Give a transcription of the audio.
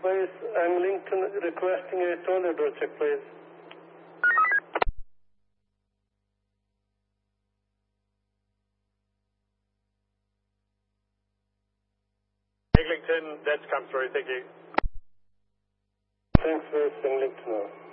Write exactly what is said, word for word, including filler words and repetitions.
please. I'm Lincoln requesting a toilet door check, please. Eglinton, that's come through. Thank you. Thanks for Eglinton.